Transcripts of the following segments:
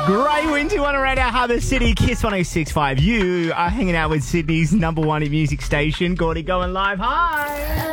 Great winter one around our Harbour City, Kiss 106.5. You are hanging out with Sydney's number one in music station. Gordy going live. Hi.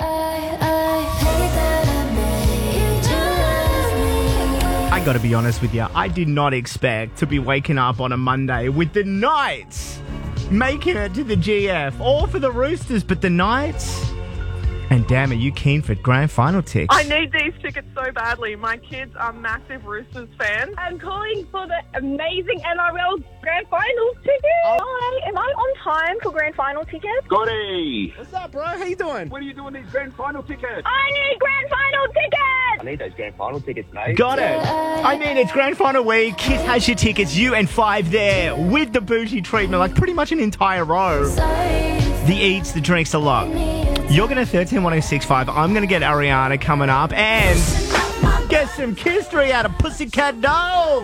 I got to be honest with you. I did not expect to be waking up on a Monday with the Knights making it to the GF. All for the Roosters, but the Knights... And damn, are you keen for grand final tickets? I need these tickets so badly. My kids are massive Roosters fans. I'm calling for the amazing NRL grand final tickets. Hi, am I on time for grand final tickets? Scotty! What's up, bro? How you doing? What are you doing these grand final tickets? I need grand final tickets! I need those grand final tickets, mate. Got it. I mean, it's grand final week. Kiss has your tickets. You and 5 there with the bougie treatment, like pretty much an entire row. The eats, the drinks, the lot. You're going to 131065. I'm going to get Ariana coming up and get some kissery out of Pussycat Dolls.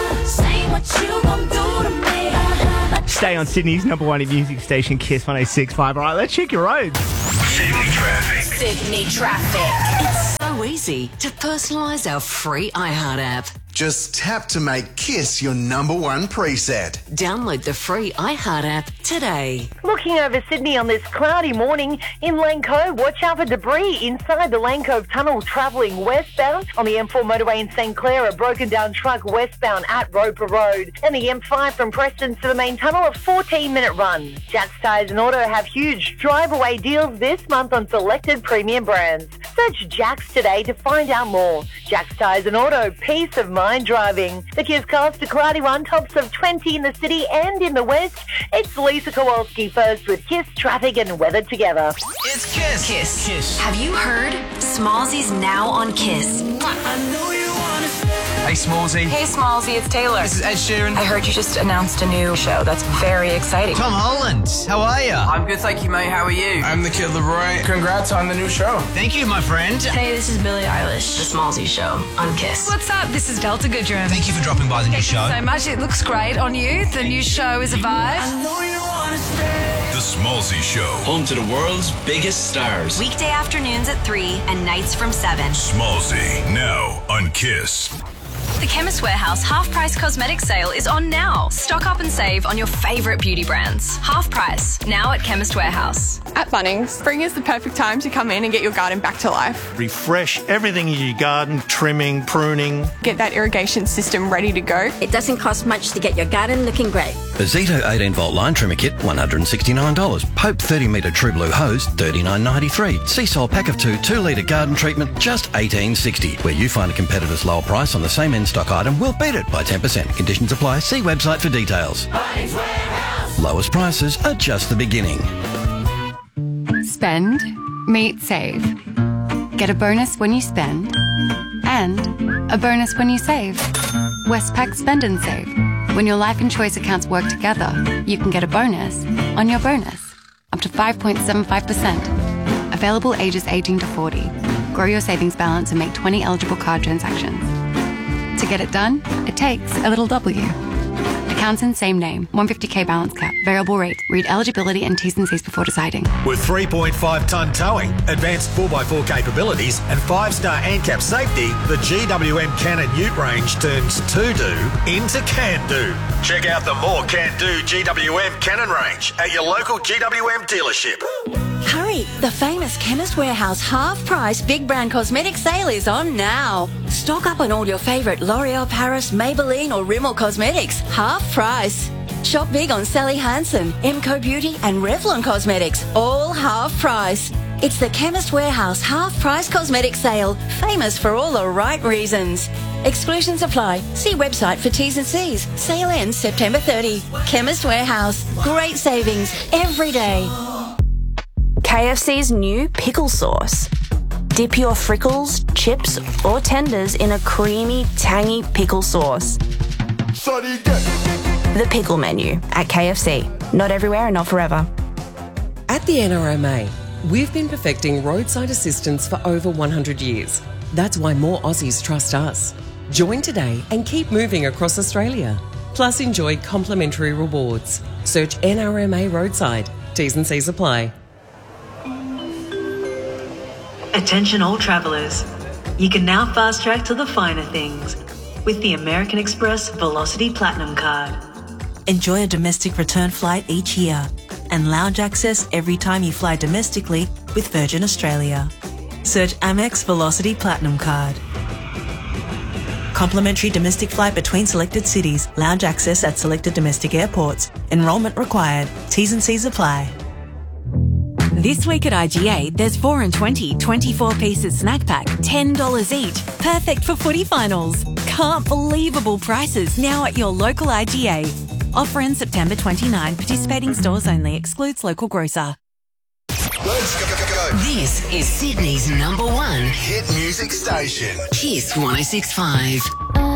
Stay on Sydney's number one in music station, Kiss 106.5. All right, let's check your roads. Sydney traffic. Sydney traffic. It's so easy to personalise our free iHeart app. Just tap to make Kiss your number one preset. Download the free iHeart app today. Looking over Sydney on this cloudy morning in Lane Cove, watch out for debris inside the Lane Cove Tunnel travelling westbound. On the M4 motorway in St Clair, a broken down truck westbound at Roper Road. And the M5 from Preston to the main tunnel, a 14-minute run. Jack's Tyres and Auto have huge drive-away deals this month on selected premium brands. Search Jack's today to find out more. Jack's Tyres and Auto, peace of mind driving. The Kiss Costa cloudy one, tops of 20 in the city and in the west. It's Lisa Kowalski first with Kiss traffic and weather together. It's Kiss. Kiss. Have you heard? Smallsy's now on Kiss. Hey, Smallsy. Hey, Smallsy, it's Taylor. This is Ed Sheeran. I heard you just announced a new show. That's very exciting. Tom Holland. How are you? I'm good, thank you, mate. How are you? I'm the Kid Leroy. Congrats on the new show. Thank you, my friend. Hey, this is Billie Eilish. The Smallsy Show on Kiss. What's up? This is Delta Goodrum. Thank you for dropping by the new show. Thank you so much. It looks great on you. The new show is a vibe. The Smallsy Show. Home to the world's biggest stars. Weekday afternoons at 3 and nights from 7. Smallsy, now on Kiss. The Chemist Warehouse half-price cosmetic sale is on now. Stock up and save on your favourite beauty brands. Half price, now at Chemist Warehouse. At Bunnings, spring is the perfect time to come in and get your garden back to life. Refresh everything in your garden, trimming, pruning. Get that irrigation system ready to go. It doesn't cost much to get your garden looking great. Zito 18-volt line trimmer kit, $169. Pope 30-metre True Blue hose, $39.93. Seasol pack of 2 litre garden treatment, just $18.60. Where you find a competitor's lower price on the same in-stock item, we'll beat it by 10%. Conditions apply. See website for details. Lowest prices are just the beginning. Spend, meet, save. Get a bonus when you spend and a bonus when you save. Westpac Spend and Save. When your life and choice accounts work together, you can get a bonus on your bonus. Up to 5.75%. Available ages 18 to 40. Grow your savings balance and make 20 eligible card transactions. To get it done, it takes a little W. Accounts in same name. 150k balance cap. Variable rate. Read eligibility and T's and C's before deciding. With 3.5-tonne towing, advanced 4x4 capabilities and 5-star ANCAP safety, the GWM Cannon Ute range turns to-do into can-do. Check out the more can-do GWM Cannon range at your local GWM dealership. Hurry! The famous Chemist Warehouse half-price big brand cosmetic sale is on now. Stock up on all your favourite L'Oreal Paris, Maybelline or Rimmel cosmetics. Half price. Shop big on Sally Hansen, Emco Beauty and Revlon Cosmetics. All half price. It's the Chemist Warehouse half-price cosmetic sale. Famous for all the right reasons. Exclusions apply. See website for T's and C's. Sale ends September 30. Chemist Warehouse. Great savings every day. KFC's new pickle sauce. Dip your frickles, chips or tenders in a creamy, tangy pickle sauce. The pickle menu at KFC. Not everywhere and not forever. At the NRMA, we've been perfecting roadside assistance for over 100 years. That's why more Aussies trust us. Join today and keep moving across Australia. Plus enjoy complimentary rewards. Search NRMA Roadside. T's and C's apply. Attention all travellers. You can now fast track to the finer things. with the American Express Velocity Platinum Card. Enjoy a domestic return flight each year and lounge access every time you fly domestically with Virgin Australia. Search Amex Velocity Platinum Card. Complimentary domestic flight between selected cities. Lounge access at selected domestic airports. Enrolment required. T's and C's apply. This week at IGA, there's 4 and 20 24 pieces snack pack, $10 each. Perfect for footy finals. Can't believable prices now at your local IGA. Offer ends September 29. Participating stores only. Excludes local grocer. Let's go. This is Sydney's #1 hit music station. Kiss 106.5.